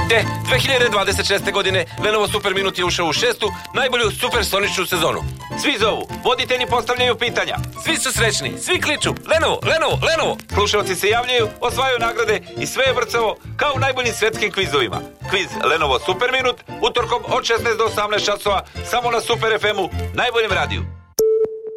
2026. godine Lenovo Super Minut je ušao u 6. najbolju supersoničnu sezonu. Svi zovu, voditelji postavljaju pitanja, svi su srećni, svi kliču Lenovo, Lenovo, Lenovo. Slušalci se javljaju, osvajaju nagrade i sve je vrcavo kao u najboljim svetskim kvizovima. Kviz Lenovo Super Minut utorkom od 16 do 18 časova samo na Super FM-u, najboljem radiju.